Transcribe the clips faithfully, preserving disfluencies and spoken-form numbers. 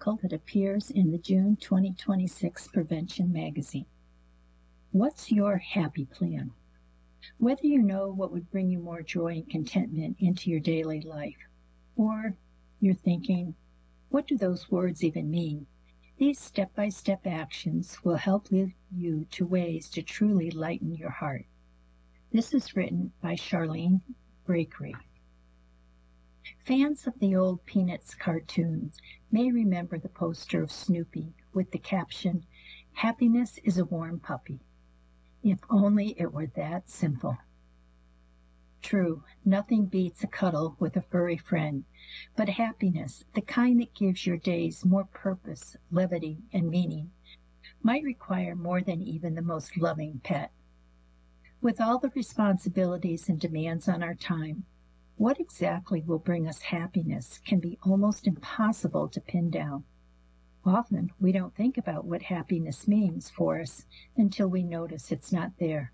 article that appears in the June twenty twenty-six Prevention Magazine. What's your happy plan? Whether you know what would bring you more joy and contentment into your daily life, or you're thinking, what do those words even mean? These step-by-step actions will help lead you to ways to truly lighten your heart. This is written by Charlene Brakery. Fans of the old Peanuts cartoons may remember the poster of Snoopy with the caption, "Happiness is a warm puppy." If only it were that simple. True, nothing beats a cuddle with a furry friend, but happiness, the kind that gives your days more purpose, levity, and meaning, might require more than even the most loving pet. With all the responsibilities and demands on our time, what exactly will bring us happiness can be almost impossible to pin down. Often, we don't think about what happiness means for us until we notice it's not there.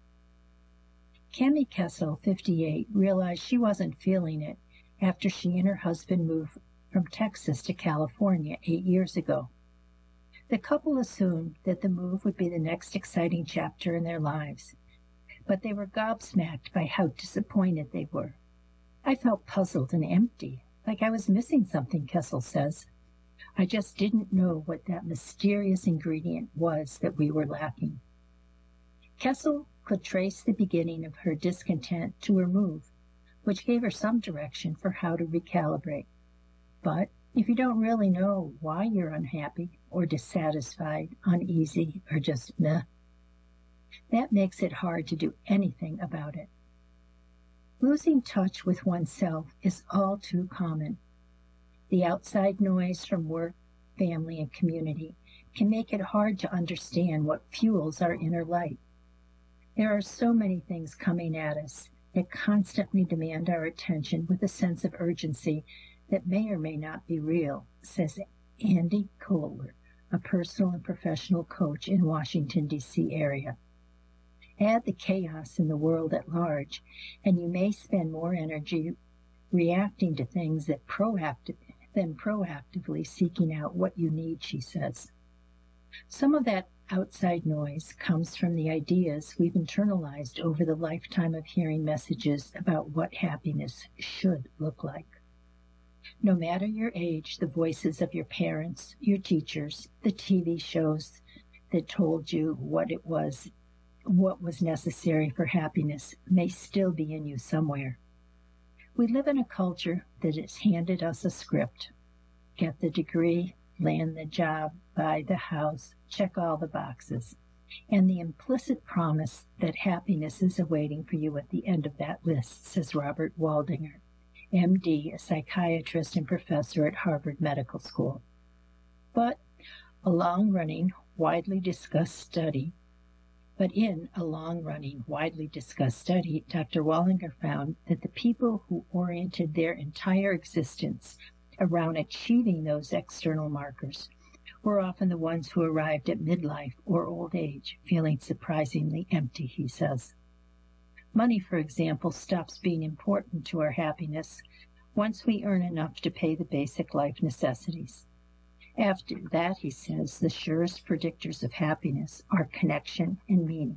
Cami Kessel, fifty-eight, realized she wasn't feeling it after she and her husband moved from Texas to California eight years ago. The couple assumed that the move would be the next exciting chapter in their lives, but they were gobsmacked by how disappointed they were. I felt puzzled and empty, like I was missing something, Kessel says. I just didn't know what that mysterious ingredient was that we were lacking. Kessel could trace the beginning of her discontent to her move, which gave her some direction for how to recalibrate. But if you don't really know why you're unhappy or dissatisfied, uneasy, or just meh, that makes it hard to do anything about it. Losing touch with oneself is all too common. The outside noise from work, family, and community can make it hard to understand what fuels our inner light. There are so many things coming at us that constantly demand our attention with a sense of urgency that may or may not be real, says Andy Kohler, a personal and professional coach in Washington, D C area. Add the chaos in the world at large, and you may spend more energy reacting to things that proactive, than proactively seeking out what you need, she says. Some of that outside noise comes from the ideas we've internalized over the lifetime of hearing messages about what happiness should look like. No matter your age, the voices of your parents, your teachers, the T V shows that told you what it was, what was necessary for happiness may still be in you somewhere. We live in a culture that has handed us a script. Get the degree, land the job, buy the house, check all the boxes, and the implicit promise that happiness is awaiting for you at the end of that list, says Robert Waldinger, M D, a psychiatrist and professor at Harvard Medical School. But a long-running, widely discussed study But in a long-running, widely discussed study, Doctor Waldinger found that the people who oriented their entire existence around achieving those external markers were often the ones who arrived at midlife or old age feeling surprisingly empty, he says. Money, for example, stops being important to our happiness once we earn enough to pay the basic life necessities. After that, he says, the surest predictors of happiness are connection and meaning.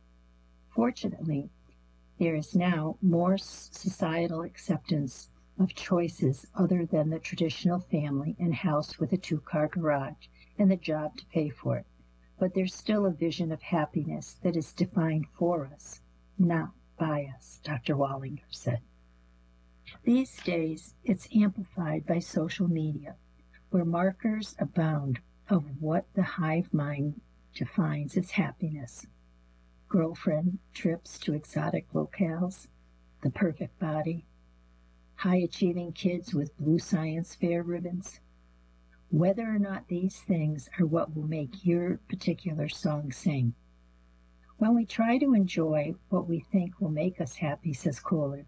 Fortunately, there is now more societal acceptance of choices other than the traditional family and house with a two-car garage and the job to pay for it. But there's still a vision of happiness that is defined for us, not by us, Doctor Waldinger said. These days, it's amplified by social media, where markers abound of what the hive mind defines as happiness. Girlfriend trips to exotic locales, the perfect body, high-achieving kids with blue science fair ribbons. Whether or not these things are what will make your particular song sing. When we try to enjoy what we think will make us happy, says Kohler,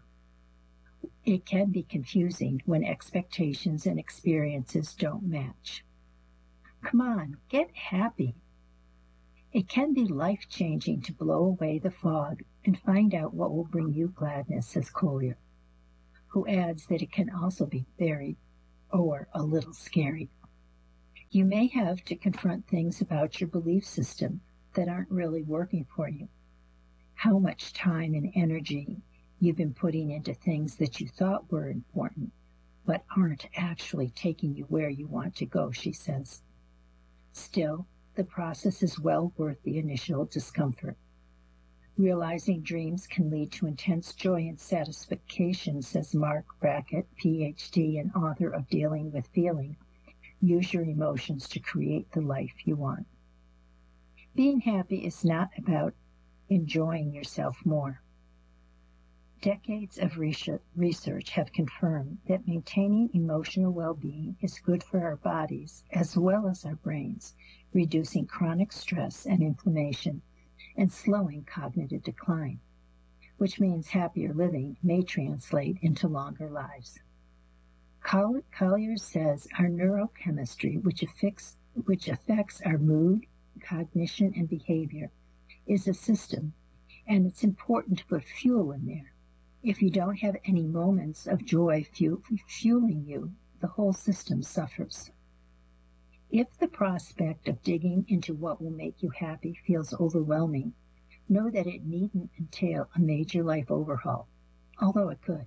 it can be confusing when expectations and experiences don't match. Come on, get happy. It can be life-changing to blow away the fog and find out what will bring you gladness, says Kohler, who adds that it can also be very or a little scary. You may have to confront things about your belief system that aren't really working for you. How much time and energy you've been putting into things that you thought were important, but aren't actually taking you where you want to go, she says. Still, the process is well worth the initial discomfort. Realizing dreams can lead to intense joy and satisfaction, says Mark Brackett, P H D and author of Dealing with Feeling. Use your emotions to create the life you want. Being happy is not about enjoying yourself more. Decades of research have confirmed that maintaining emotional well-being is good for our bodies as well as our brains, reducing chronic stress and inflammation and slowing cognitive decline, which means happier living may translate into longer lives. Collier says our neurochemistry, which affects, which affects our mood, cognition, and behavior, is a system, and it's important to put fuel in there. If you don't have any moments of joy fueling you, the whole system suffers. If the prospect of digging into what will make you happy feels overwhelming, know that it needn't entail a major life overhaul, although it could.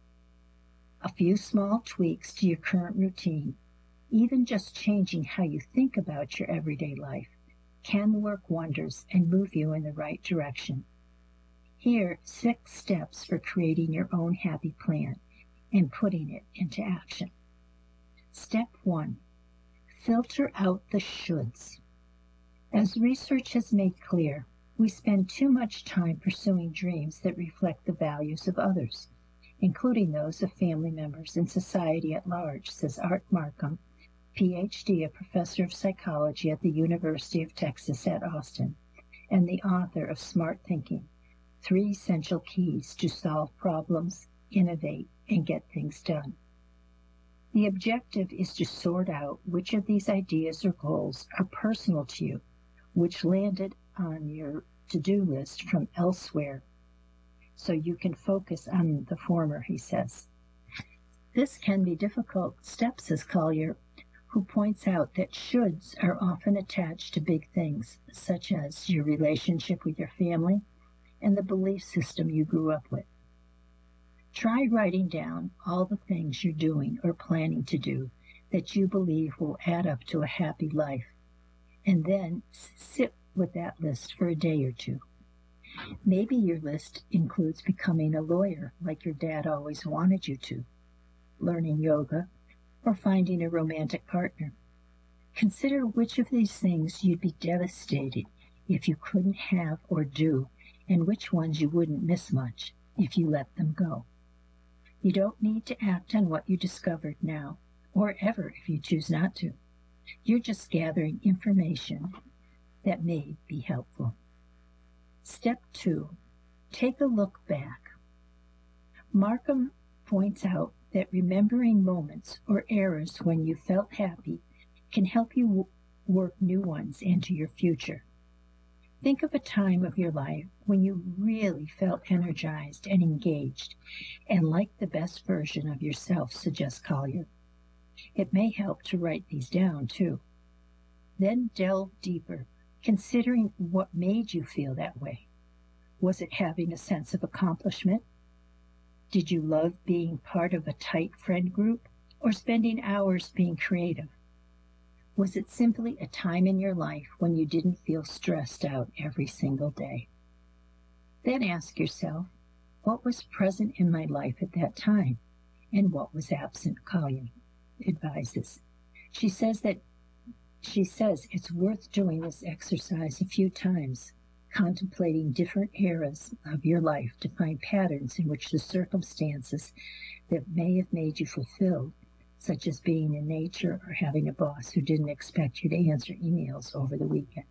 A few small tweaks to your current routine, even just changing how you think about your everyday life, can work wonders and move you in the right direction. Here are six steps for creating your own happy plan and putting it into action. Step one, filter out the shoulds. As research has made clear, we spend too much time pursuing dreams that reflect the values of others, including those of family members and society at large, says Art Markham, P H D, a professor of psychology at the University of Texas at Austin, and the author of Smart Thinking, Three Essential Keys to Solve Problems, Innovate, and Get Things Done. The objective is to sort out which of these ideas or goals are personal to you, which landed on your to-do list from elsewhere, so you can focus on the former, he says. This can be difficult step, says Collier, who points out that shoulds are often attached to big things, such as your relationship with your family and the belief system you grew up with. Try writing down all the things you're doing or planning to do that you believe will add up to a happy life, and then sit with that list for a day or two. Maybe your list includes becoming a lawyer like your dad always wanted you to, learning yoga, or finding a romantic partner. Consider which of these things you'd be devastated if you couldn't have or do, and which ones you wouldn't miss much if you let them go. You don't need to act on what you discovered now, or ever if you choose not to. You're just gathering information that may be helpful. Step two, take a look back. Markham points out that remembering moments or eras when you felt happy can help you w- work new ones into your future. Think of a time of your life when you really felt energized and engaged and like the best version of yourself, suggests Collier. It may help to write these down, too. Then delve deeper, considering what made you feel that way. Was it having a sense of accomplishment? Did you love being part of a tight friend group or spending hours being creative? Was it simply a time in your life when you didn't feel stressed out every single day? Then ask yourself, what was present in my life at that time and what was absent, Collier advises. She says that she says it's worth doing this exercise a few times, contemplating different eras of your life to find patterns in which the circumstances that may have made you fulfilled, such as being in nature or having a boss who didn't expect you to answer emails over the weekend.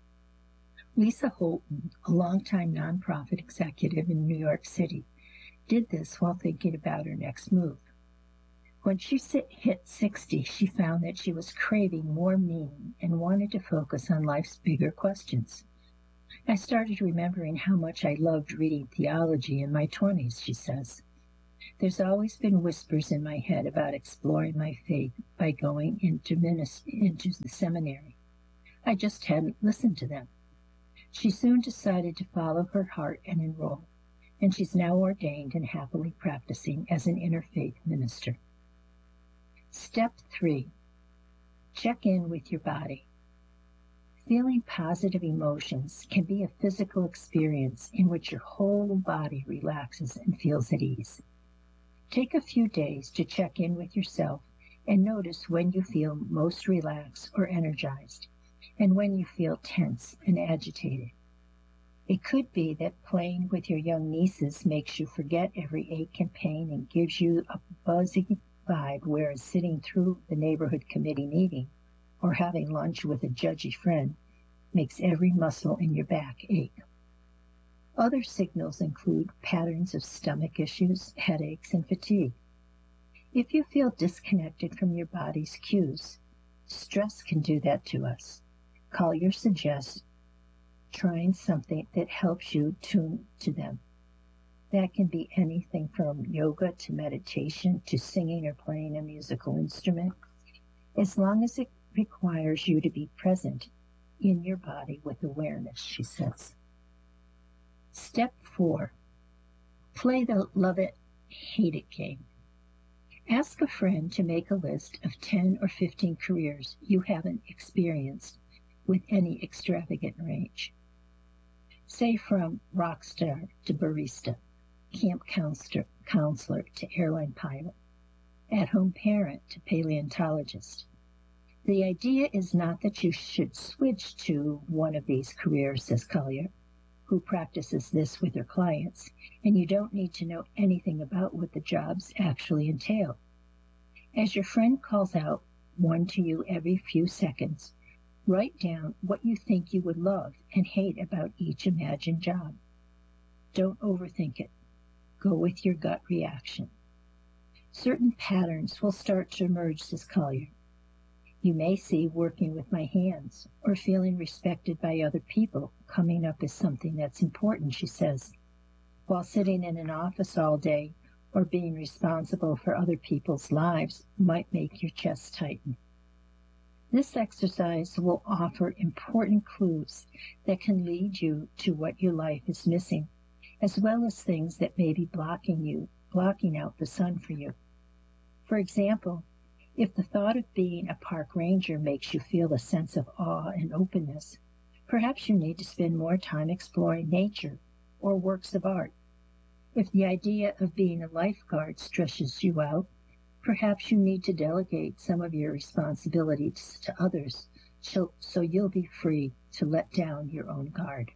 Lisa Holton, a longtime nonprofit executive in New York City, did this while thinking about her next move. When she hit sixty, she found that she was craving more meaning and wanted to focus on life's bigger questions. I started remembering how much I loved reading theology in my twenties, she says. There's always been whispers in my head about exploring my faith by going into, minis- into the seminary. I just hadn't listened to them. She soon decided to follow her heart and enroll, and she's now ordained and happily practicing as an interfaith minister. Step three, check in with your body. Feeling positive emotions can be a physical experience in which your whole body relaxes and feels at ease. Take a few days to check in with yourself and notice when you feel most relaxed or energized, and when you feel tense and agitated. It could be that playing with your young nieces makes you forget every ache and pain and gives you a buzzy vibe, whereas sitting through the neighborhood committee meeting or having lunch with a judgy friend makes every muscle in your back ache. Other signals include patterns of stomach issues, headaches, and fatigue. If you feel disconnected from your body's cues, stress can do that to us. Collier suggests trying something that helps you tune to them. That can be anything from yoga to meditation to singing or playing a musical instrument, as long as it requires you to be present in your body with awareness, she says. Step four, play the love it, hate it game. Ask a friend to make a list of ten or fifteen careers you haven't experienced with any extravagant range. Say from rock star to barista, camp counselor, counselor to airline pilot, at-home parent to paleontologist. The idea is not that you should switch to one of these careers, says Collier, who practices this with her clients, and you don't need to know anything about what the jobs actually entail. As your friend calls out one to you every few seconds, write down what you think you would love and hate about each imagined job. Don't overthink it. Go with your gut reaction. Certain patterns will start to emerge, says Collier. You may see working with my hands or feeling respected by other people coming up as something that's important, she says, while sitting in an office all day or being responsible for other people's lives might make your chest tighten. This exercise will offer important clues that can lead you to what your life is missing, as well as things that may be blocking you, blocking out the sun for you. For example, if the thought of being a park ranger makes you feel a sense of awe and openness, perhaps you need to spend more time exploring nature or works of art. If the idea of being a lifeguard stresses you out, perhaps you need to delegate some of your responsibilities to others so, so you'll be free to let down your own guard.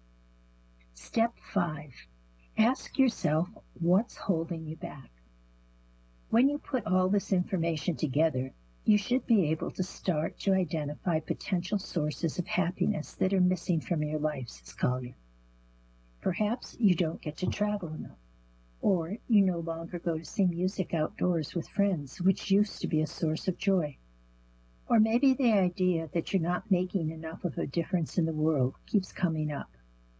Step five, ask yourself what's holding you back. When you put all this information together, you should be able to start to identify potential sources of happiness that are missing from your life, says Collier. Perhaps you don't get to travel enough, or you no longer go to see music outdoors with friends, which used to be a source of joy. Or maybe the idea that you're not making enough of a difference in the world keeps coming up.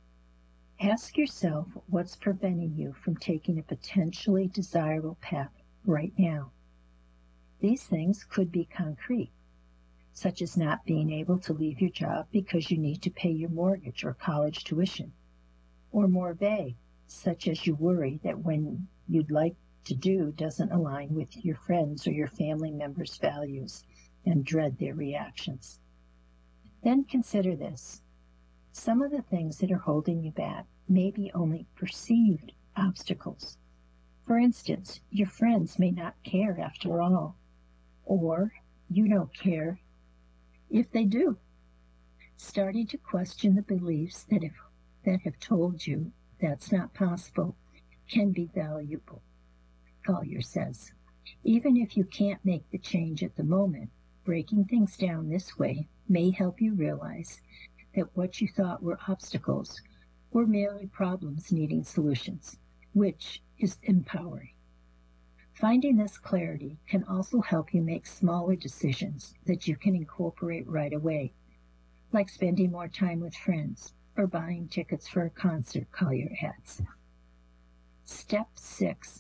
Ask yourself what's preventing you from taking a potentially desirable path right now. These things could be concrete, such as not being able to leave your job because you need to pay your mortgage or college tuition, or more vague, such as you worry that when you'd like to do doesn't align with your friends or your family members' values and dread their reactions. Then consider this. Some of the things that are holding you back may be only perceived obstacles. For instance, your friends may not care after all, or you don't care if they do. Starting to question the beliefs that have, that have told you that's not possible can be valuable, Collier says. Even if you can't make the change at the moment, breaking things down this way may help you realize that what you thought were obstacles were merely problems needing solutions, which is empowering. Finding this clarity can also help you make smaller decisions that you can incorporate right away, like spending more time with friends or buying tickets for a concert, Collier adds. Step six,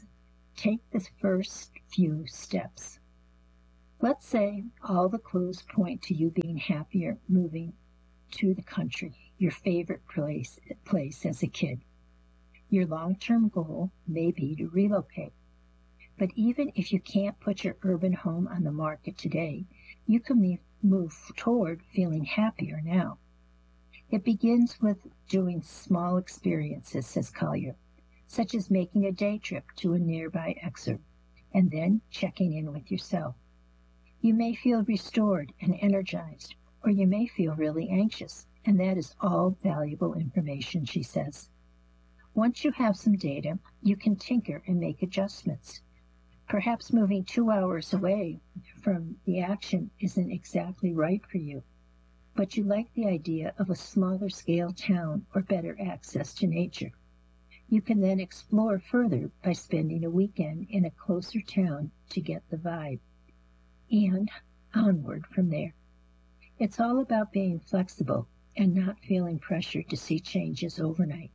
Take the first few steps. Let's say all the clues point to you being happier moving to the country, your favorite place, place as a kid. Your long-term goal may be to relocate. But even if you can't put your urban home on the market today, you can move toward feeling happier now. It begins with doing small experiences, says Collier, such as making a day trip to a nearby exurb, and then checking in with yourself. You may feel restored and energized, or you may feel really anxious, and that is all valuable information, she says. Once you have some data, you can tinker and make adjustments. Perhaps moving two hours away from the action isn't exactly right for you, but you like the idea of a smaller scale town or better access to nature. You can then explore further by spending a weekend in a closer town to get the vibe, and onward from there. It's all about being flexible and not feeling pressured to see changes overnight.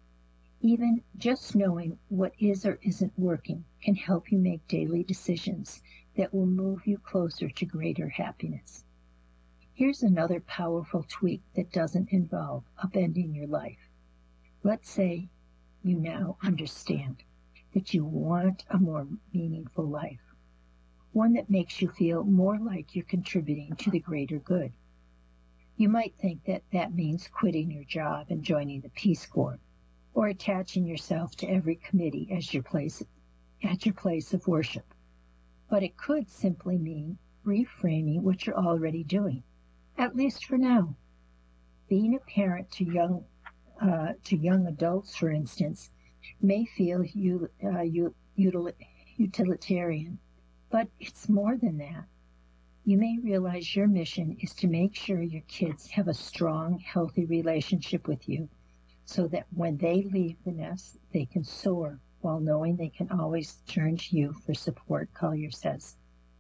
Even just knowing what is or isn't working can help you make daily decisions that will move you closer to greater happiness. Here's another powerful tweak that doesn't involve upending your life. Let's say you now understand that you want a more meaningful life, one that makes you feel more like you're contributing to the greater good. You might think that that means quitting your job and joining the Peace Corps, or attaching yourself to every committee as your place, at your place of worship. But it could simply mean reframing what you're already doing, at least for now. Being a parent to young uh, to young adults, for instance, may feel u- uh, u- util- utilitarian, but it's more than that. You may realize your mission is to make sure your kids have a strong, healthy relationship with you, so that when they leave the nest, they can soar while knowing they can always turn to you for support, Collier says.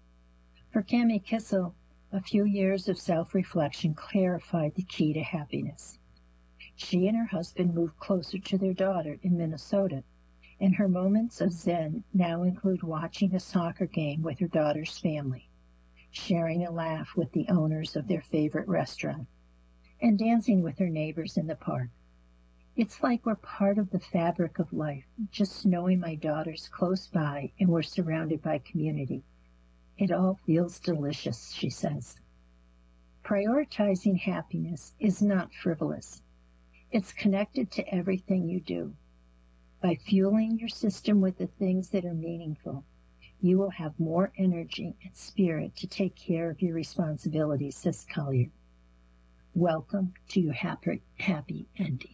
For Cami Kissel, a few years of self-reflection clarified the key to happiness. She and her husband moved closer to their daughter in Minnesota, and her moments of zen now include watching a soccer game with her daughter's family, sharing a laugh with the owners of their favorite restaurant, and dancing with her neighbors in the park. It's like we're part of the fabric of life, just knowing my daughter's close by and we're surrounded by community. It all feels delicious, she says. Prioritizing happiness is not frivolous. It's connected to everything you do. By fueling your system with the things that are meaningful, you will have more energy and spirit to take care of your responsibilities, says Collier. Welcome to your happy, happy ending.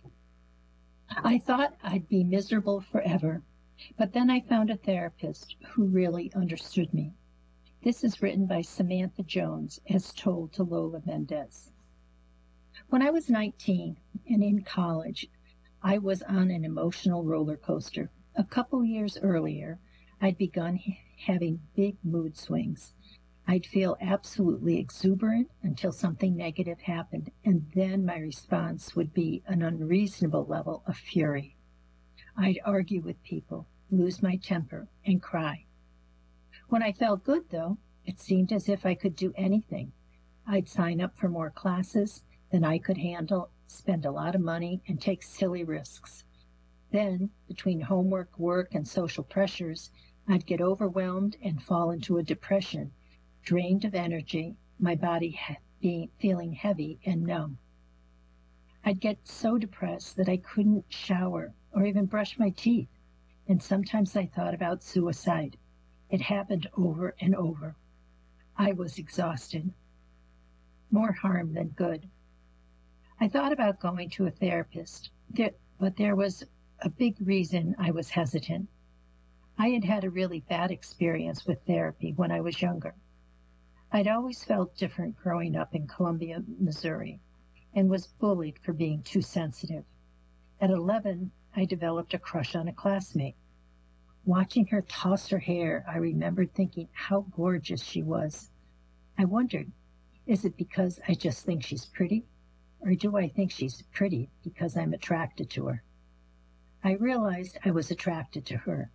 I thought I'd be miserable forever, but then I found a therapist who really understood me. This is written by Samantha Jones, as told to Lola Mendez. When I was nineteen and in college, I was on an emotional roller coaster. A couple years earlier, I'd begun having big mood swings. I'd feel absolutely exuberant until something negative happened, and then my response would be an unreasonable level of fury. I'd argue with people, lose my temper, and cry. When I felt good, though, it seemed as if I could do anything. I'd sign up for more classes than I could handle, spend a lot of money, and take silly risks. Then, between homework, work, and social pressures, I'd get overwhelmed and fall into a depression, drained of energy, my body being, feeling heavy and numb. I'd get so depressed that I couldn't shower or even brush my teeth, and sometimes I thought about suicide. It happened over and over. I was exhausted. More harm than good. I thought about going to a therapist, but there was a big reason I was hesitant. I had had a really bad experience with therapy when I was younger. I'd always felt different growing up in Columbia, Missouri, and was bullied for being too sensitive. At eleven, I developed a crush on a classmate. Watching her toss her hair, I remembered thinking how gorgeous she was. I wondered, is it because I just think she's pretty? Or do I think she's pretty because I'm attracted to her? I realized I was attracted to her.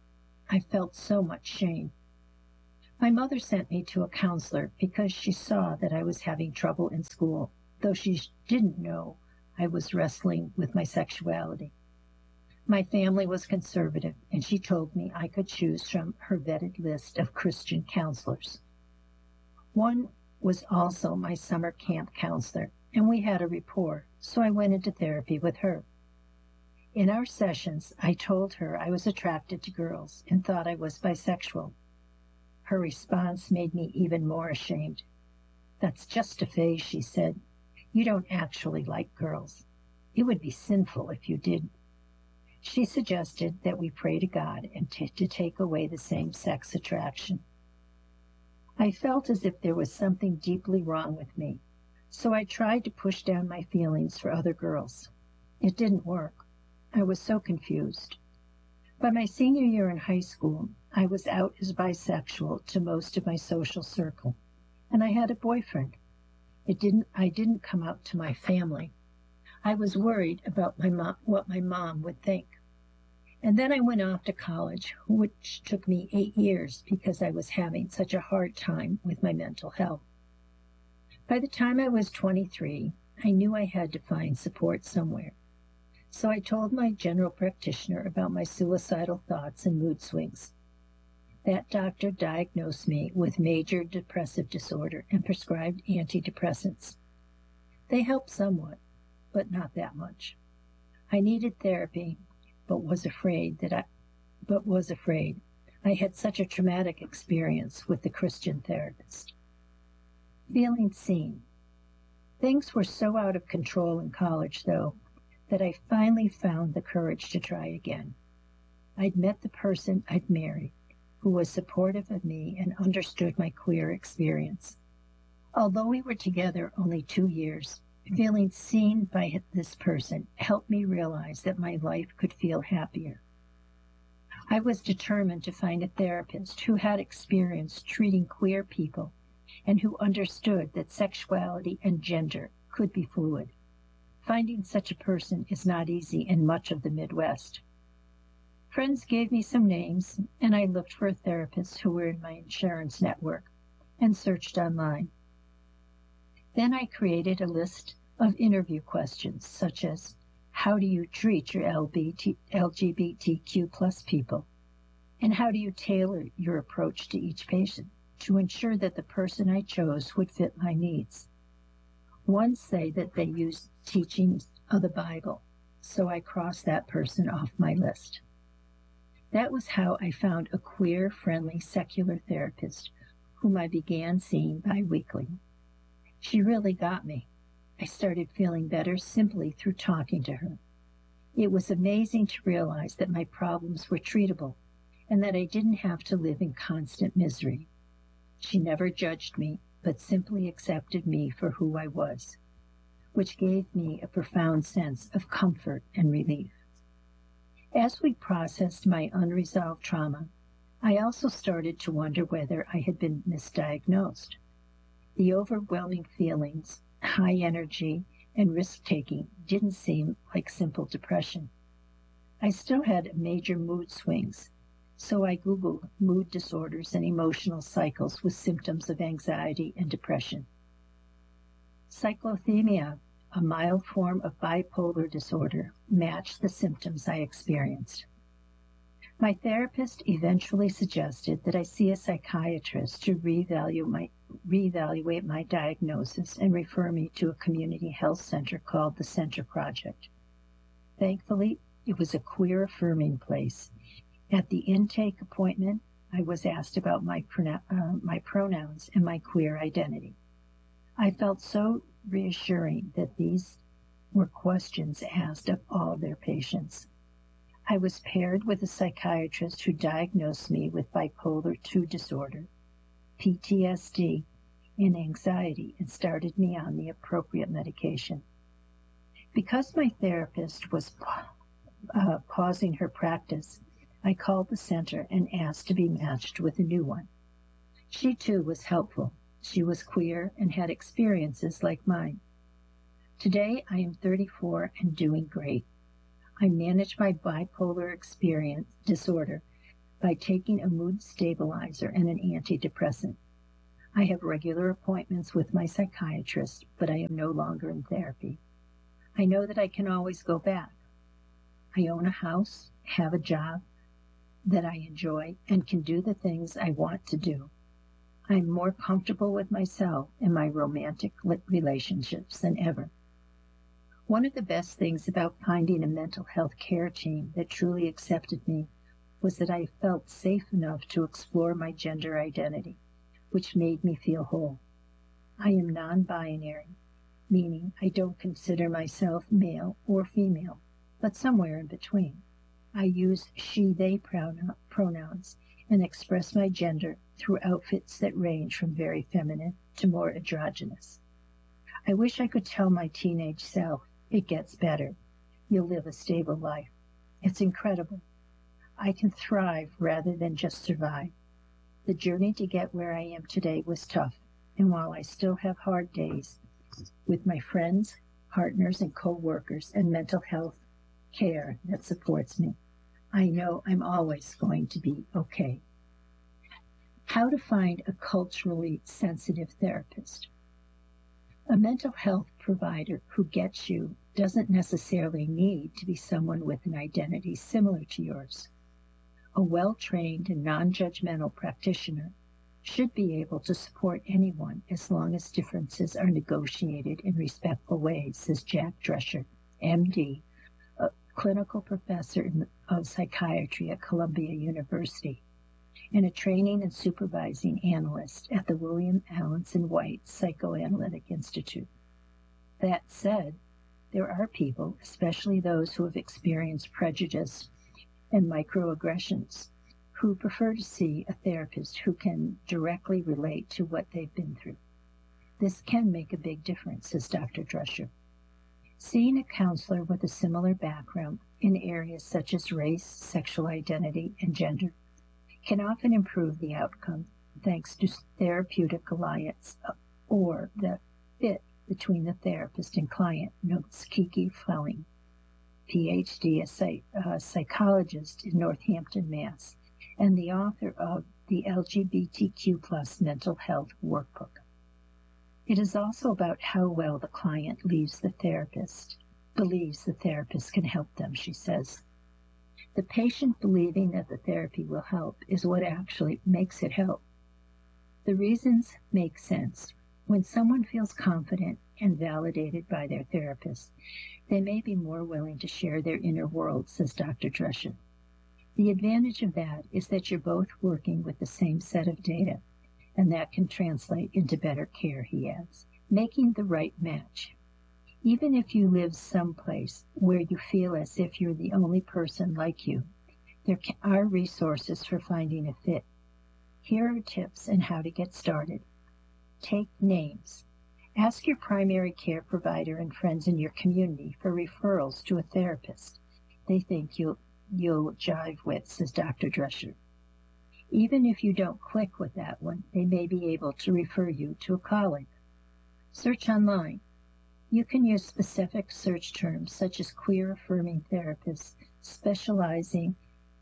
I felt so much shame. My mother sent me to a counselor because she saw that I was having trouble in school, though she didn't know I was wrestling with my sexuality. My family was conservative, and she told me I could choose from her vetted list of Christian counselors. One was also my summer camp counselor, and we had a rapport, so I went into therapy with her. In our sessions, I told her I was attracted to girls and thought I was bisexual. Her response made me even more ashamed. "That's just a phase," she said. "You don't actually like girls. It would be sinful if you did." She suggested that we pray to God and t- to take away the same-sex attraction. I felt as if there was something deeply wrong with me, so I tried to push down my feelings for other girls. It didn't work. I was so confused. By my senior year in high school, I was out as bisexual to most of my social circle, and I had a boyfriend. It didn't, I didn't come out to my family. I was worried about my mom, what my mom would think. And then I went off to college, which took me eight years because I was having such a hard time with my mental health. By the time I was twenty-three, I knew I had to find support somewhere. So I told my general practitioner about my suicidal thoughts and mood swings. That doctor diagnosed me with major depressive disorder and prescribed antidepressants. They helped somewhat, but not that much. I needed therapy, but was afraid that I, but was afraid. I had such a traumatic experience with the Christian therapist. Feeling seen. Things were so out of control in college, though, that I finally found the courage to try again. I'd met the person I'd married, who was supportive of me and understood my queer experience. Although we were together only two years, feeling seen by this person helped me realize that my life could feel happier. I was determined to find a therapist who had experience treating queer people and who understood that sexuality and gender could be fluid. Finding such a person is not easy in much of the Midwest. Friends gave me some names, and I looked for therapists who were in my insurance network and searched online. Then I created a list of interview questions, such as, how do you treat your L G B T Q plus people? And how do you tailor your approach to each patient to ensure that the person I chose would fit my needs? One say that they use teachings of the Bible, so I crossed that person off my list. That was how I found a queer, friendly, secular therapist whom I began seeing bi-weekly. She really got me. I started feeling better simply through talking to her. It was amazing to realize that my problems were treatable and that I didn't have to live in constant misery. She never judged me, but simply accepted me for who I was, which gave me a profound sense of comfort and relief. As we processed my unresolved trauma, I also started to wonder whether I had been misdiagnosed. The overwhelming feelings, high energy, and risk-taking didn't seem like simple depression. I still had major mood swings, so I Googled mood disorders and emotional cycles with symptoms of anxiety and depression. Cyclothymia, a mild form of bipolar disorder, matched the symptoms I experienced. My therapist eventually suggested that I see a psychiatrist to reevaluate my, reevaluate my diagnosis and refer me to a community health center called the Center Project. Thankfully, it was a queer affirming place. At the intake appointment, I was asked about my, uh, my pronouns and my queer identity. I felt so reassuring that these were questions asked of all their patients. I was paired with a psychiatrist who diagnosed me with bipolar two disorder, P T S D, and anxiety, and started me on the appropriate medication. Because my therapist was uh, pausing her practice, I called the center and asked to be matched with a new one. She too was helpful. She was queer and had experiences like mine. Today I am thirty-four and doing great. I manage my bipolar experience disorder by taking a mood stabilizer and an antidepressant. I have regular appointments with my psychiatrist, but I am no longer in therapy. I know that I can always go back. I own a house, have a job that I enjoy, and can do the things I want to do. I'm more comfortable with myself and my romantic relationships than ever. One of the best things about finding a mental health care team that truly accepted me was that I felt safe enough to explore my gender identity, which made me feel whole. I am non-binary, meaning I don't consider myself male or female, but somewhere in between. I use she, they pronouns and express my gender through outfits that range from very feminine to more androgynous. I wish I could tell my teenage self, it gets better. You'll live a stable life. It's incredible. I can thrive rather than just survive. The journey to get where I am today was tough, and while I still have hard days with my friends, partners, and co-workers and mental health care that supports me, I know I'm always going to be okay. How to find a culturally sensitive therapist. A mental health provider who gets you doesn't necessarily need to be someone with an identity similar to yours. A well-trained and non-judgmental practitioner should be able to support anyone as long as differences are negotiated in respectful ways, says Jack Drescher, M D, a clinical professor of psychiatry at Columbia University, and a training and supervising analyst at the William Alanson White Psychoanalytic Institute. That said, there are people, especially those who have experienced prejudice and microaggressions, who prefer to see a therapist who can directly relate to what they've been through. This can make a big difference, says Doctor Drescher. Seeing a counselor with a similar background in areas such as race, sexual identity, and gender can often improve the outcome thanks to therapeutic alliance or the fit between the therapist and client, notes Kiki Fleming, P H D, a, psych, a psychologist in Northampton, Mass, and the author of the L G B T Q plus Mental Health Workbook. It is also about how well the client leaves the therapist, believes the therapist can help them, she says. The patient believing that the therapy will help is what actually makes it help. The reasons make sense. When someone feels confident and validated by their therapist, they may be more willing to share their inner world, says Doctor Drescher. The advantage of that is that you're both working with the same set of data, and that can translate into better care, he adds, making the right match. Even if you live someplace where you feel as if you're the only person like you, there are resources for finding a fit. Here are tips on how to get started. Take names. Ask your primary care provider and friends in your community for referrals to a therapist they think you'll, you'll jive with, says Doctor Drescher. Even if you don't click with that one, they may be able to refer you to a colleague. Search online. You can use specific search terms such as queer-affirming therapists specializing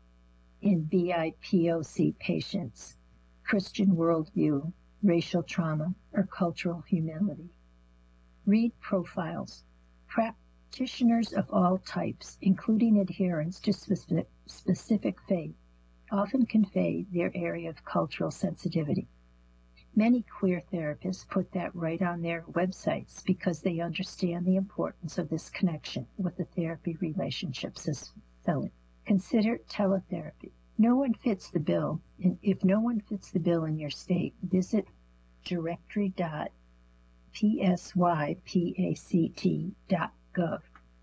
in B I P O C patients, Christian worldview, racial trauma, or cultural humility. Read profiles. Practitioners of all types, including adherents to specific, specific faith, often convey their area of cultural sensitivity. Many queer therapists put that right on their websites because they understand the importance of this connection with the therapy relationship, says Felling. Consider teletherapy. No one fits the bill, and if no one fits the bill in your state, visit directory dot psypact dot gov.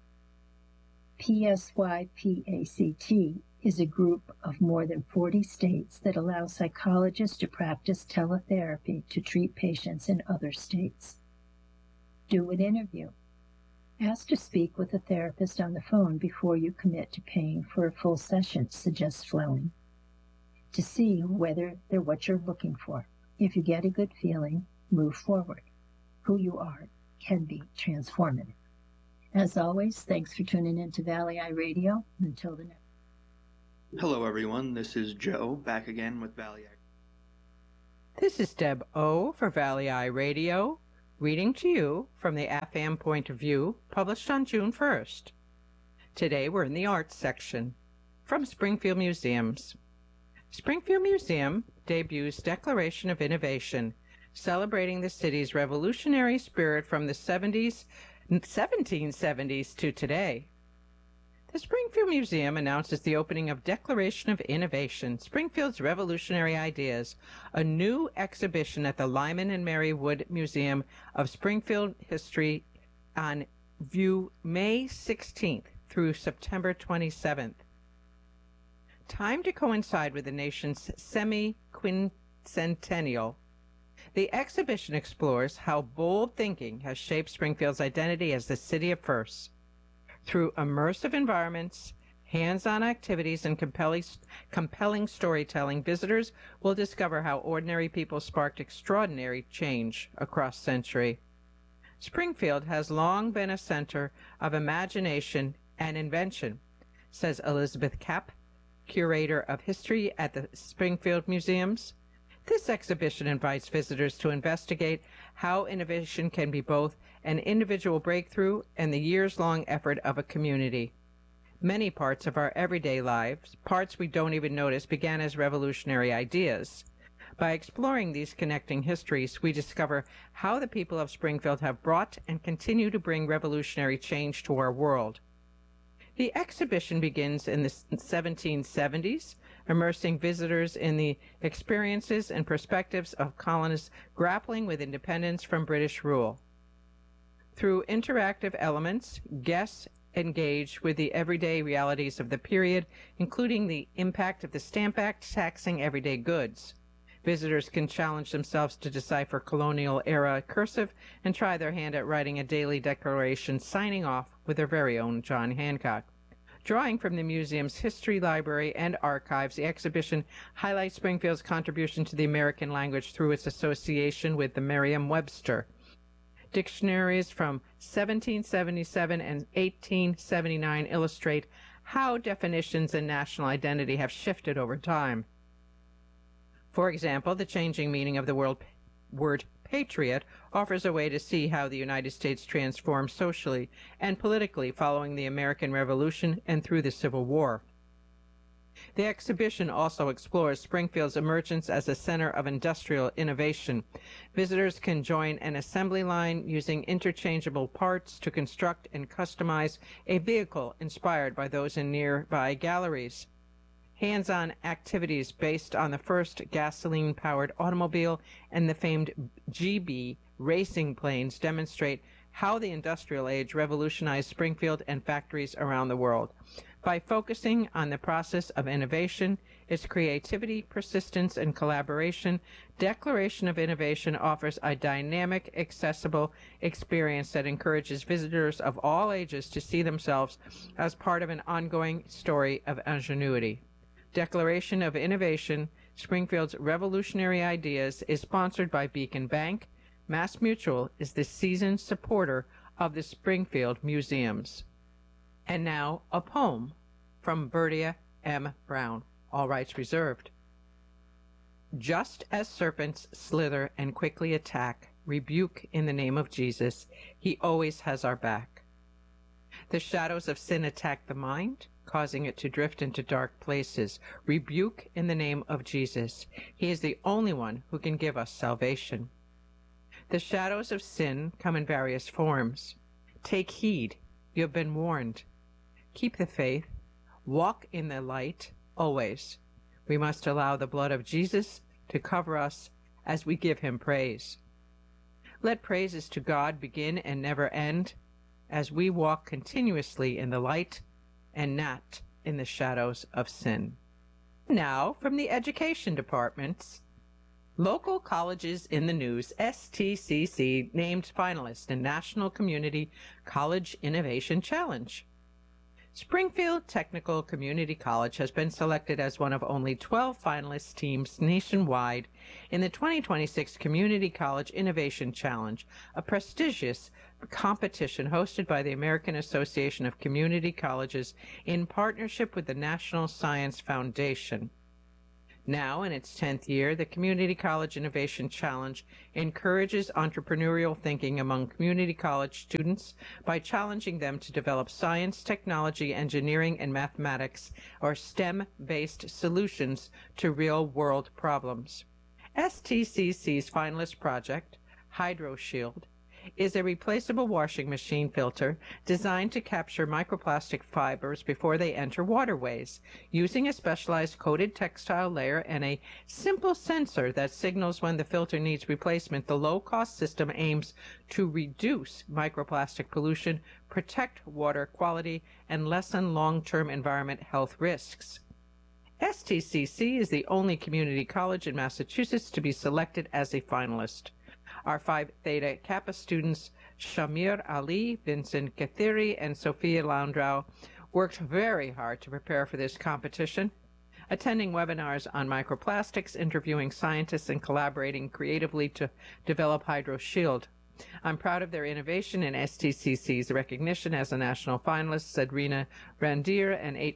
P S Y P A C T is a group of more than forty states that allow psychologists to practice teletherapy to treat patients in other states. Do an interview. Ask to speak with a therapist on the phone before you commit to paying for a full session, suggests Fleming, to see whether they're what you're looking for. If you get a good feeling, move forward. Who you are can be transformative. As always, thanks for tuning in to Valley Eye Radio. Until the next Hello, everyone. This is Joe back again with Valley. This is Deb O for Valley Eye Radio, reading to you from the A F A M Point of View, published on June first. Today we're in the arts section. From Springfield Museums. Springfield Museum debuts Declaration of Innovation, celebrating the city's revolutionary spirit from the seventies, seventeen seventies to today. The Springfield Museum announces the opening of Declaration of Innovation, Springfield's Revolutionary Ideas, a new exhibition at the Lyman and Mary Wood Museum of Springfield History on view May sixteenth through September twenty-seventh. Timed to coincide with the nation's semi-quincentennial, the exhibition explores how bold thinking has shaped Springfield's identity as the city of firsts. Through immersive environments, hands-on activities, and compelling, compelling storytelling, visitors will discover how ordinary people sparked extraordinary change across century. Springfield has long been a center of imagination and invention, says Elizabeth Kapp, curator of history at the Springfield Museums. This exhibition invites visitors to investigate how innovation can be both an individual breakthrough and the years-long effort of a community. Many parts of our everyday lives, parts we don't even notice, began as revolutionary ideas. By exploring these connecting histories, we discover how the people of Springfield have brought and continue to bring revolutionary change to our world. The exhibition begins in the seventeen seventies, immersing visitors in the experiences and perspectives of colonists grappling with independence from British rule. Through interactive elements, guests engage with the everyday realities of the period, including the impact of the Stamp Act taxing everyday goods. Visitors can challenge themselves to decipher colonial-era cursive and try their hand at writing a daily declaration, signing off with their very own John Hancock. Drawing from the museum's history, library, and archives, the exhibition highlights Springfield's contribution to the American language through its association with the Merriam-Webster. Dictionaries from seventeen seventy-seven and eighteen seventy-nine illustrate how definitions and national identity have shifted over time. For example, the changing meaning of the word, word patriot offers a way to see how the United States transformed socially and politically following the American Revolution and through the Civil War. The exhibition also explores Springfield's emergence as a center of industrial innovation. Visitors can join an assembly line using interchangeable parts to construct and customize a vehicle inspired by those in nearby galleries. Hands-on activities based on the first gasoline-powered automobile and the famed G B racing planes demonstrate how the industrial age revolutionized Springfield and factories around the world. By focusing on the process of innovation, its creativity, persistence, and collaboration, Declaration of Innovation offers a dynamic, accessible experience that encourages visitors of all ages to see themselves as part of an ongoing story of ingenuity. Declaration of Innovation, Springfield's Revolutionary Ideas, is sponsored by Beacon Bank. Mass Mutual is the seasoned supporter of the Springfield Museums. And now, a poem from Bertia M. Brown, all rights reserved. Just as serpents slither and quickly attack, rebuke in the name of Jesus, he always has our back. The shadows of sin attack the mind, causing it to drift into dark places. Rebuke in the name of Jesus. He is the only one who can give us salvation. The shadows of sin come in various forms. Take heed, you have been warned. Keep the faith. Walk in the light, always. We must allow the blood of Jesus to cover us as we give him praise. Let praises to God begin and never end as we walk continuously in the light and not in the shadows of sin. Now, from the Education Department's Local Colleges in the News, S T C C named finalist in National Community College Innovation Challenge. Springfield Technical Community College has been selected as one of only twelve finalist teams nationwide in the twenty twenty-six Community College Innovation Challenge, a prestigious competition hosted by the American Association of Community Colleges in partnership with the National Science Foundation. Now, in its tenth year, the Community College Innovation Challenge encourages entrepreneurial thinking among community college students by challenging them to develop science, technology, engineering, and mathematics, or STEM-based solutions to real-world problems. S T C C's finalist project, HydroShield, is a replaceable washing machine filter designed to capture microplastic fibers before they enter waterways, using a specialized coated textile layer and a simple sensor that signals when the filter needs replacement. The low-cost system aims to reduce microplastic pollution, protect water quality, and lessen long-term environment health risks. S T C C is the only community college in Massachusetts to be selected as a finalist. Our Phi Theta Kappa students, Shamir Ali, Vincent Kathiri, and Sophia Landau, worked very hard to prepare for this competition, attending webinars on microplastics, interviewing scientists, and collaborating creatively to develop HydroShield. I'm proud of their innovation and S T C C's recognition as a national finalist, said Rena Randir, an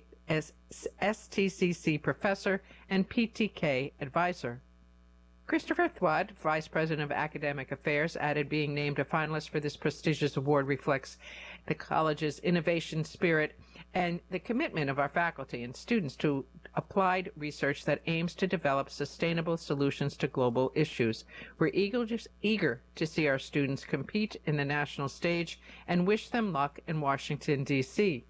S T C C professor and P T K advisor. Christopher Thwad, Vice President of Academic Affairs, added being named a finalist for this prestigious award reflects the college's innovation spirit and the commitment of our faculty and students to applied research that aims to develop sustainable solutions to global issues. We're eager, just eager to see our students compete in the national stage and wish them luck in Washington, D C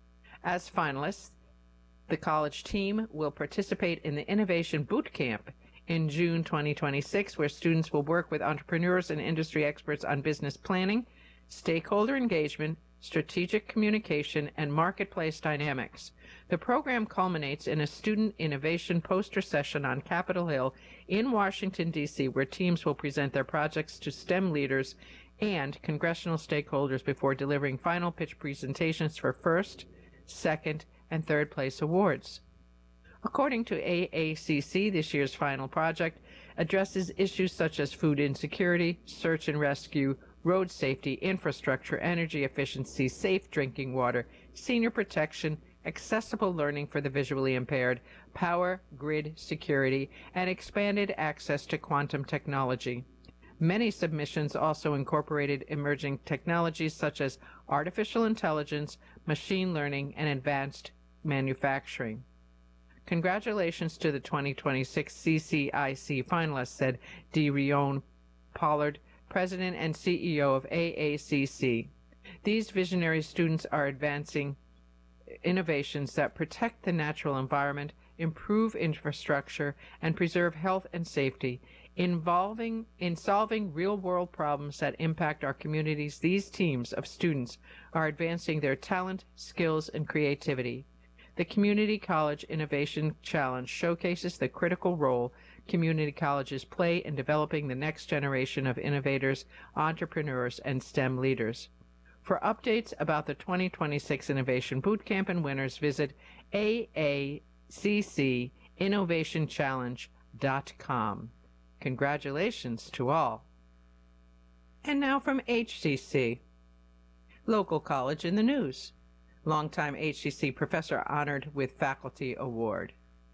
As finalists, the college team will participate in the Innovation Boot Camp in June twenty twenty-six, where students will work with entrepreneurs and industry experts on business planning, stakeholder engagement, strategic communication, and marketplace dynamics. The program culminates in a student innovation poster session on Capitol Hill in Washington, D C, where teams will present their projects to STEM leaders and congressional stakeholders before delivering final pitch presentations for first, second, and third place awards. According to A A C C, this year's final project addresses issues such as food insecurity, search and rescue, road safety, infrastructure, energy efficiency, safe drinking water, senior protection, accessible learning for the visually impaired, power grid security, and expanded access to quantum technology. Many submissions also incorporated emerging technologies such as artificial intelligence, machine learning, and advanced manufacturing. Congratulations to the twenty twenty-six C C I C finalists, said DeRion Pollard, President and C E O of A A C C. These visionary students are advancing innovations that protect the natural environment, improve infrastructure, and preserve health and safety. Involving in solving real-world problems that impact our communities, these teams of students are advancing their talent, skills, and creativity. The Community College Innovation Challenge showcases the critical role community colleges play in developing the next generation of innovators, entrepreneurs, and STEM leaders. For updates about the twenty twenty-six Innovation Bootcamp and winners, visit A A C C innovation challenge dot com. Congratulations to all. And now from H C C. Local college in the news. Longtime H C C professor honored with Faculty Award.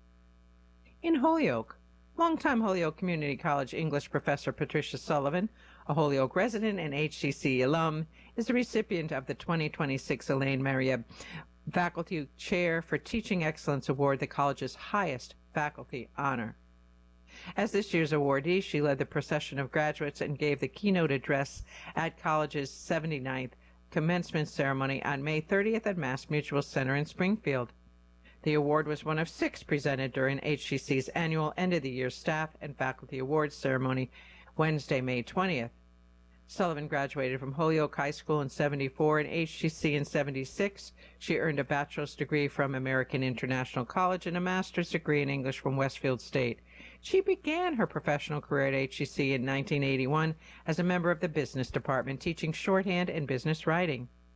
In Holyoke, longtime Holyoke Community College English professor Patricia Sullivan, a Holyoke resident and H C C alum, is the recipient of the twenty twenty-six Elaine Maria Faculty Chair for Teaching Excellence Award, the college's highest faculty honor. As this year's awardee, she led the procession of graduates and gave the keynote address at college's seventy-ninth commencement ceremony on May thirtieth at Mass Mutual Center in Springfield. The award was one of six presented during H C C's annual end-of-the-year staff and faculty awards ceremony Wednesday, May twentieth. Sullivan graduated from Holyoke High School in seventy-four and H C C in seventy-six. She earned a bachelor's degree from American International College and a master's degree in English from Westfield State. She began her professional career at H C C in nineteen eighty-one as a member of the business department, teaching shorthand and business writing.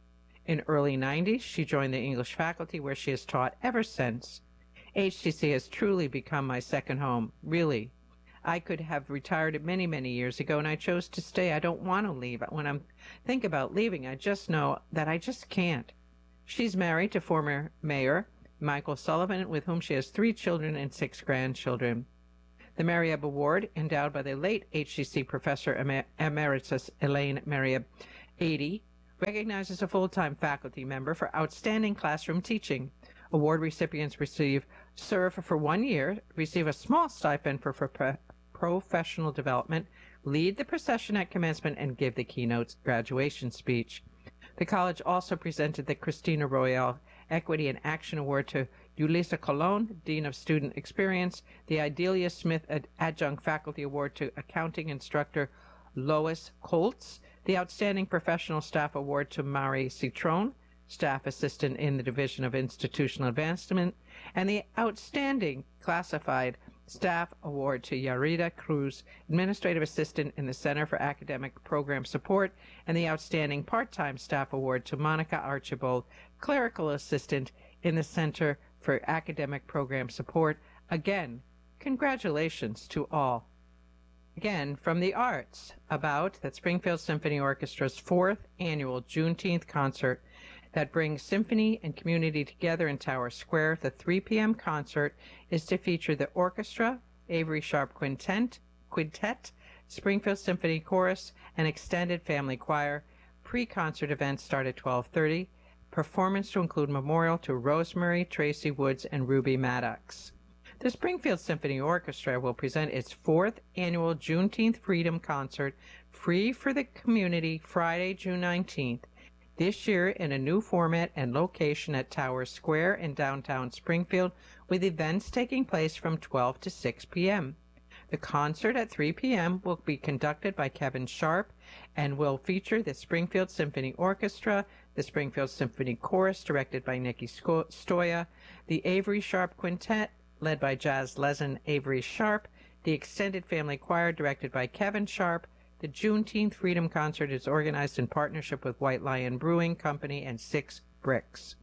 In early nineties, she joined the English faculty where she has taught ever since. H T C has truly become my second home, really. I could have retired many, many years ago, and I chose to stay. I don't want to leave. When I think about leaving, I just know that I just can't. She's married to former mayor Michael Sullivan, with whom she has three children and six grandchildren. The Marieb Award, endowed by the late H T C professor Emer- emeritus Elaine Marieb, eighty, recognizes a full-time faculty member for outstanding classroom teaching. Award recipients receive serve for one year, receive a small stipend for, for pre- professional development, lead the procession at commencement, and give the keynote graduation speech. The college also presented the Christina Royale Equity and Action Award to Ulissa Colon, Dean of Student Experience, the Idelia Smith Ad- Adjunct Faculty Award to accounting instructor Lois Colts, the Outstanding Professional Staff Award to Marie Citron, Staff Assistant in the Division of Institutional Advancement, and the Outstanding Classified Staff Award to Yarida Cruz, Administrative Assistant in the Center for Academic Program Support, and the Outstanding Part-Time Staff Award to Monica Archibald, Clerical Assistant in the Center for Academic Program Support. Again, congratulations to all. Again, from the arts, about that Springfield Symphony Orchestra's fourth annual Juneteenth concert that brings symphony and community together in Tower Square. The three p.m. concert is to feature the orchestra, Avery Sharp Quintet, Quintet, Springfield Symphony Chorus, and extended family choir. Pre-concert events start at twelve thirty. Performance to include memorial to Rosemary Tracy Woods and Ruby Maddox. The Springfield Symphony Orchestra will present its fourth annual Juneteenth Freedom Concert, free for the community, Friday, June nineteenth. This year in a new format and location at Tower Square in downtown Springfield, with events taking place from twelve to six p.m. The concert at three p.m. will be conducted by Kevin Sharp and will feature the Springfield Symphony Orchestra, the Springfield Symphony Chorus directed by Nikki Stoya, the Avery Sharp Quintet led by jazz legend Avery Sharp, the Extended Family Choir directed by Kevin Sharp. The Juneteenth Freedom Concert is organized in partnership with White Lion Brewing Company and Six Bricks.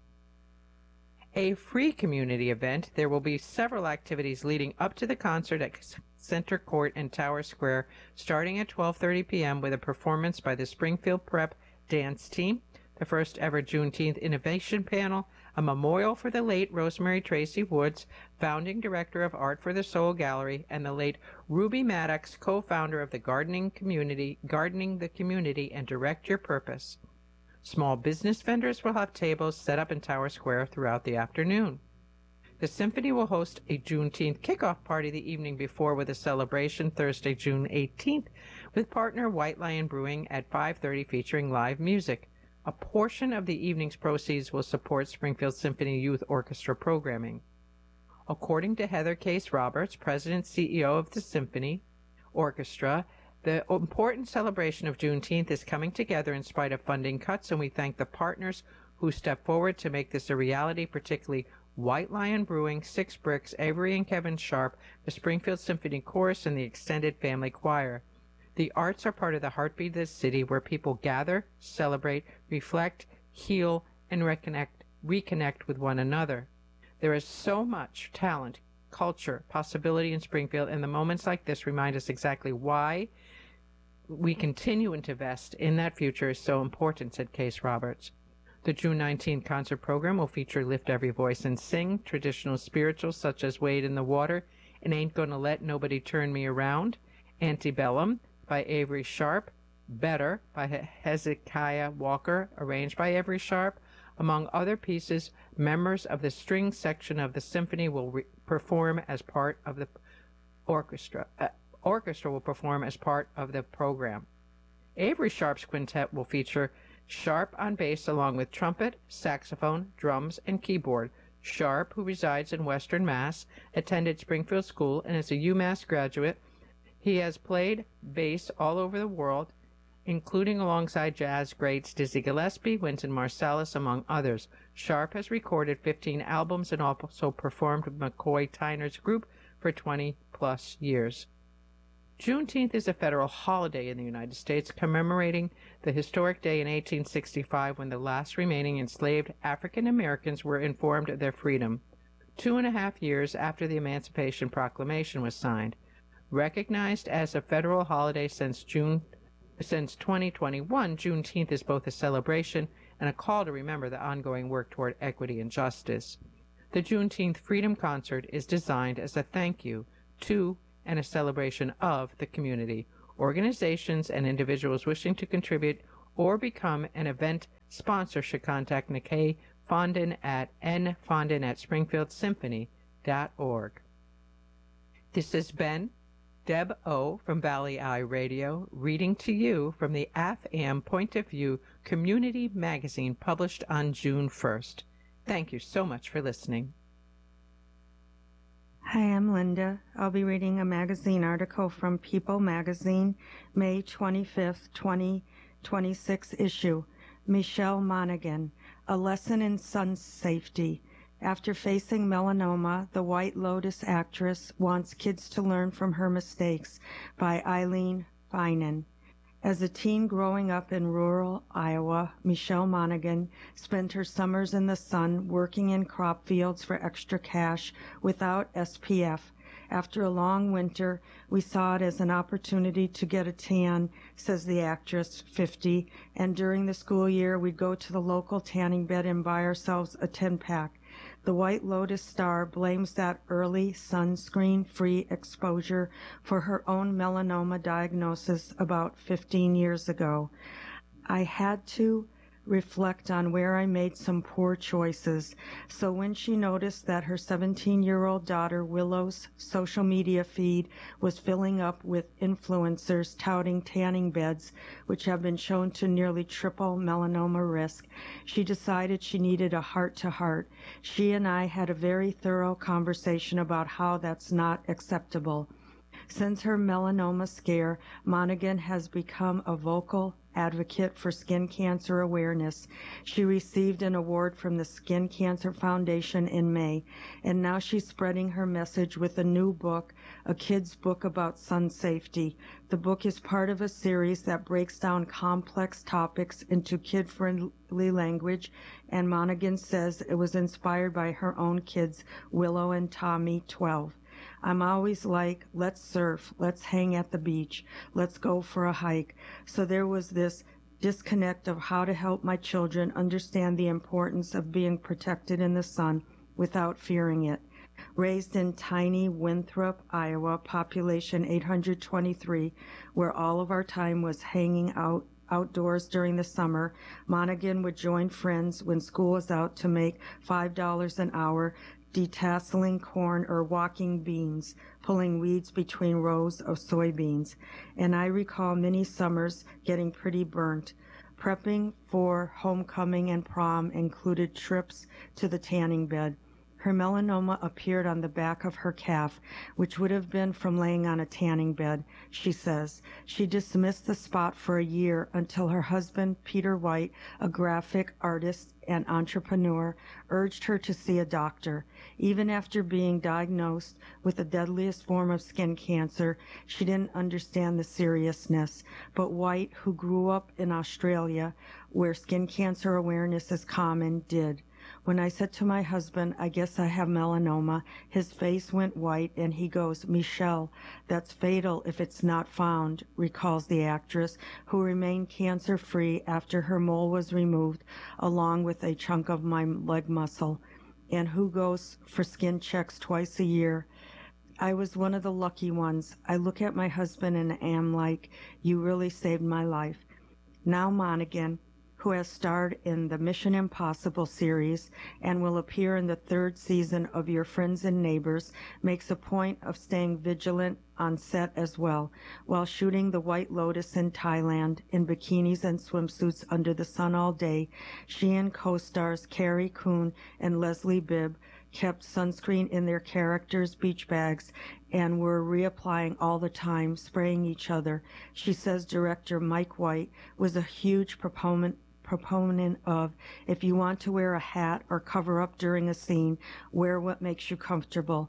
A free community event. There will be several activities leading up to the concert at Center Court and Tower Square, starting at twelve thirty p.m. with a performance by the Springfield Prep Dance Team, the first ever Juneteenth Innovation Panel, a memorial for the late Rosemary Tracy Woods, founding director of Art for the Soul Gallery, and the late Ruby Maddox, co-founder of the Gardening Community, Gardening the Community, and Direct Your Purpose. Small business vendors will have tables set up in Tower Square throughout the afternoon. The Symphony will host a Juneteenth kickoff party the evening before with a celebration Thursday, June eighteenth, with partner White Lion Brewing at five thirty featuring live music. A portion of the evening's proceeds will support Springfield Symphony Youth Orchestra programming. According to Heather Case Roberts, President and C E O of the Symphony Orchestra, the important celebration of Juneteenth is coming together in spite of funding cuts, and we thank the partners who stepped forward to make this a reality, particularly White Lion Brewing, Six Bricks, Avery and Kevin Sharp, the Springfield Symphony Chorus, and the Extended Family Choir. The arts are part of the heartbeat of the city, where people gather, celebrate, reflect, heal, and reconnect, reconnect with one another. There is so much talent, culture, possibility in Springfield, and the moments like this remind us exactly why we continue to invest in that future is so important, said Case Roberts. The June nineteenth concert program will feature Lift Every Voice and Sing, traditional spirituals such as Wade in the Water and Ain't Gonna Let Nobody Turn Me Around, Antebellum by Avery Sharp, Better by Hezekiah Walker, arranged by Avery Sharp. Among other pieces, members of the string section of the symphony will re- perform as part of the orchestra. Uh, orchestra will perform as part of the program. Avery Sharp's quintet will feature Sharp on bass along with trumpet, saxophone, drums, and keyboard. Sharp, who resides in Western Mass, attended Springfield School and is a UMass graduate. He has played bass all over the world, including alongside jazz greats Dizzy Gillespie, Wynton Marsalis, among others. Sharp has recorded fifteen albums and also performed with McCoy Tyner's group for twenty plus years. Juneteenth is a federal holiday in the United States commemorating the historic day in eighteen sixty-five when the last remaining enslaved African Americans were informed of their freedom, two and a half years after the Emancipation Proclamation was signed. Recognized as a federal holiday since June since twenty twenty-one, Juneteenth is both a celebration and a call to remember the ongoing work toward equity and justice. The Juneteenth Freedom Concert is designed as a thank you to and a celebration of the community. Organizations and individuals wishing to contribute or become an event sponsor should contact Nikkei Fondin at n fondin at springfield symphony dot org. This has been Deb O. from Valley Eye Radio, reading to you from the A F A M Point of View Community Magazine, published on June first. Thank you so much for listening. Hi, I'm Linda. I'll be reading a magazine article from People Magazine, May twenty-fifth, twenty twenty-six issue. Michelle Monaghan, A Lesson in Sun Safety. After facing melanoma, the White Lotus actress wants kids to learn from her mistakes, by Eileen Finan. As a teen growing up in rural Iowa, Michelle Monaghan spent her summers in the sun working in crop fields for extra cash without S P F. After a long winter, we saw it as an opportunity to get a tan, says the actress, fifty, and during the school year we'd go to the local tanning bed and buy ourselves a ten-pack. The White Lotus star blames that early sunscreen-free exposure for her own melanoma diagnosis about fifteen years ago. I had to reflect on where I made some poor choices. So when she noticed that her seventeen-year-old daughter Willow's social media feed was filling up with influencers touting tanning beds, which have been shown to nearly triple melanoma risk, she decided she needed a heart-to-heart. She and I had a very thorough conversation about how that's not acceptable. Since her melanoma scare, Monaghan has become a vocal advocate for skin cancer awareness. She received an award from the Skin Cancer Foundation in May, and now she's spreading her message with a new book, a kid's book about sun safety. The book is part of a series that breaks down complex topics into kid-friendly language, and Monaghan says it was inspired by her own kids, Willow and Tommy, twelve. I'm always like, let's surf, let's hang at the beach, let's go for a hike. So there was this disconnect of how to help my children understand the importance of being protected in the sun without fearing it. Raised in tiny Winthrop, Iowa, population eight hundred twenty-three, where all of our time was hanging out outdoors during the summer, Monaghan would join friends when school was out to make five dollars an hour detasseling corn or walking beans, pulling weeds between rows of soybeans. And I recall many summers getting pretty burnt. Prepping for homecoming and prom included trips to the tanning bed. Her melanoma appeared on the back of her calf, which would have been from laying on a tanning bed, she says. She dismissed the spot for a year until her husband, Peter White, a graphic artist and entrepreneur, urged her to see a doctor. Even after being diagnosed with the deadliest form of skin cancer, she didn't understand the seriousness. But White, who grew up in Australia, where skin cancer awareness is common, did. When I said to my husband, I guess I have melanoma, his face went white and he goes, Michelle, that's fatal if it's not found, recalls the actress, who remained cancer-free after her mole was removed, along with a chunk of my leg muscle, and who goes for skin checks twice a year. I was one of the lucky ones. I look at my husband and am like, you really saved my life. Now Monaghan, who has starred in the Mission Impossible series and will appear in the third season of Your Friends and Neighbors, makes a point of staying vigilant on set as well. While shooting The White Lotus in Thailand in bikinis and swimsuits under the sun all day, she and co-stars Carrie Coon and Leslie Bibb kept sunscreen in their characters' beach bags and were reapplying all the time, spraying each other. She says director Mike White was a huge proponent proponent of, if you want to wear a hat or cover up during a scene, wear what makes you comfortable.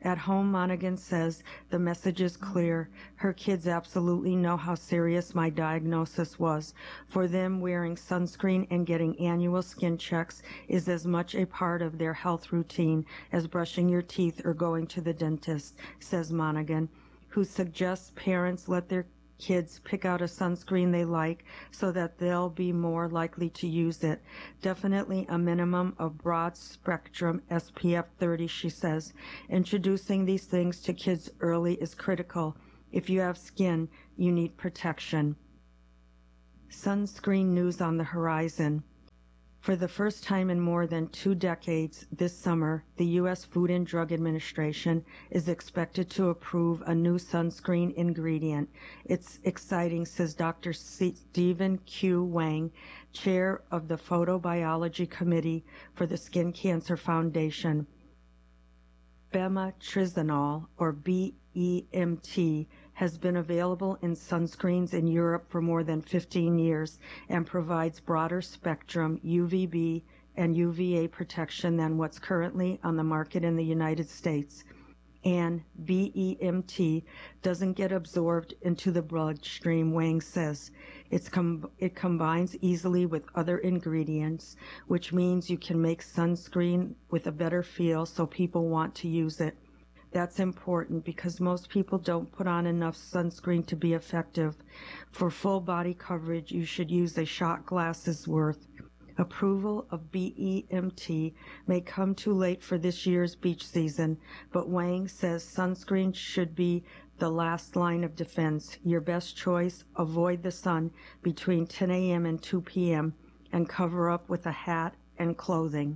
At home, Monaghan says, the message is clear. Her kids absolutely know how serious my diagnosis was. For them, wearing sunscreen and getting annual skin checks is as much a part of their health routine as brushing your teeth or going to the dentist, says Monaghan, who suggests parents let their kids pick out a sunscreen they like so that they'll be more likely to use it. Definitely a minimum of broad spectrum S P F thirty, she says. Introducing these things to kids early is critical. If you have skin, you need protection. Sunscreen news on the horizon. For the first time in more than two decades, this summer, the U S Food and Drug Administration is expected to approve a new sunscreen ingredient. It's exciting, says Doctor Stephen Q. Wang, chair of the Photobiology Committee for the Skin Cancer Foundation. Bemetrizanol, or B E M T, has been available in sunscreens in Europe for more than fifteen years and provides broader spectrum U V B and U V A protection than what's currently on the market in the United States. And B E M T doesn't get absorbed into the bloodstream, Wang says. It's com- it combines easily with other ingredients, which means you can make sunscreen with a better feel so people want to use it. That's important because most people don't put on enough sunscreen to be effective. For full body coverage, you should use a shot glass's worth. Approval of B E M T may come too late for this year's beach season, but Wang says sunscreen should be the last line of defense. Your best choice, avoid the sun between ten a.m. and two p.m. and cover up with a hat and clothing.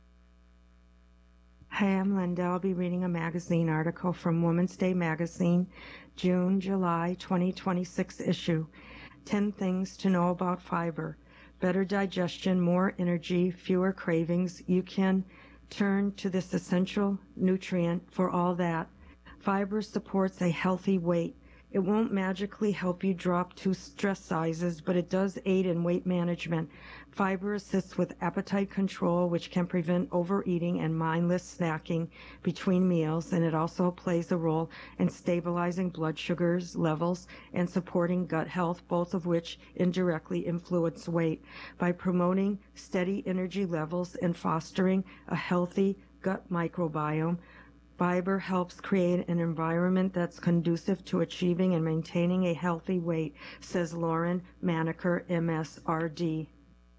Hi, I'm Linda. I'll be reading a magazine article from Women's Day Magazine, June, July twenty twenty-six issue. ten things to know about fiber. Better digestion, more energy, fewer cravings. You can turn to this essential nutrient for all that. Fiber supports a healthy weight. It won't magically help you drop two stress sizes, but it does aid in weight management. Fiber assists with appetite control, which can prevent overeating and mindless snacking between meals, and it also plays a role in stabilizing blood sugars levels and supporting gut health, both of which indirectly influence weight. By promoting steady energy levels and fostering a healthy gut microbiome, fiber helps create an environment that's conducive to achieving and maintaining a healthy weight, says Lauren Maneker, M S R D.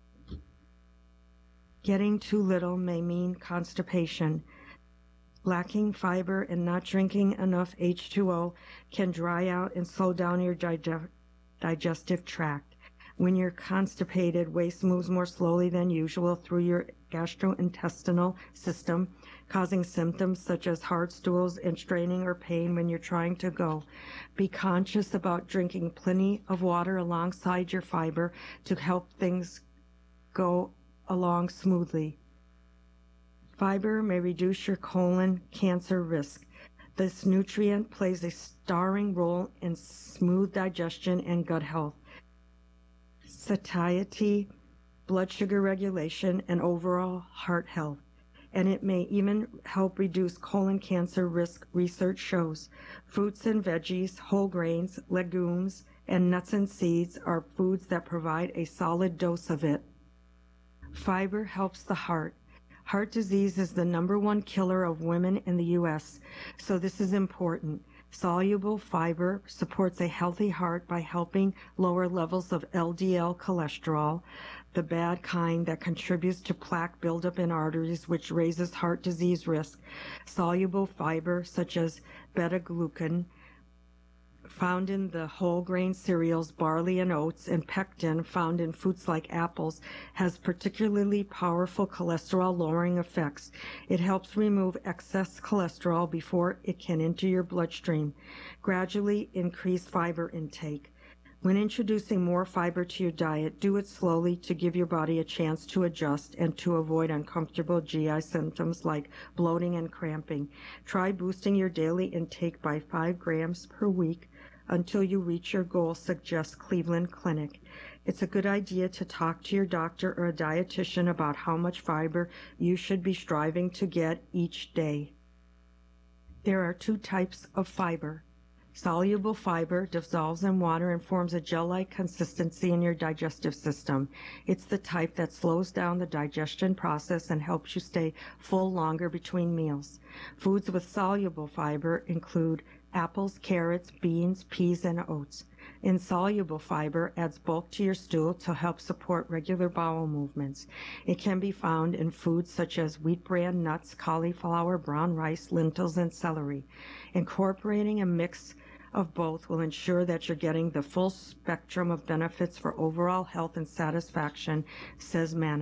Getting too little may mean constipation. Lacking fiber and not drinking enough H two O can dry out and slow down your dig- digestive tract. When you're constipated, waste moves more slowly than usual through your gastrointestinal system, causing symptoms such as hard stools and straining or pain when you're trying to go. Be conscious about drinking plenty of water alongside your fiber to help things go along smoothly. Fiber may reduce your colon cancer risk. This nutrient plays a starring role in smooth digestion and gut health, satiety, blood sugar regulation, and overall heart health. And it may even help reduce colon cancer risk, research shows. Fruits and veggies, whole grains, legumes, and nuts and seeds are foods that provide a solid dose of it. Fiber helps the heart. Heart disease is the number one killer of women in the U S, so this is important. Soluble fiber supports a healthy heart by helping lower levels of L D L cholesterol, the bad kind that contributes to plaque buildup in arteries, which raises heart disease risk. Soluble fiber, such as beta-glucan, found in the whole grain cereals, barley and oats, and pectin, found in fruits like apples, has particularly powerful cholesterol-lowering effects. It helps remove excess cholesterol before it can enter your bloodstream. Gradually increase fiber intake. When introducing more fiber to your diet, do it slowly to give your body a chance to adjust and to avoid uncomfortable G I symptoms like bloating and cramping. Try boosting your daily intake by five grams per week until you reach your goal, suggests Cleveland Clinic. It's a good idea to talk to your doctor or a dietitian about how much fiber you should be striving to get each day. There are two types of fiber. Soluble fiber dissolves in water and forms a gel-like consistency in your digestive system. It's the type that slows down the digestion process and helps you stay full longer between meals. Foods with soluble fiber include apples, carrots, beans, peas, and oats. Insoluble fiber adds bulk to your stool to help support regular bowel movements. It can be found in foods such as wheat bran, nuts, cauliflower, brown rice, lentils, and celery. Incorporating a mix of both will ensure that you're getting the full spectrum of benefits for overall health and satisfaction, says Mann.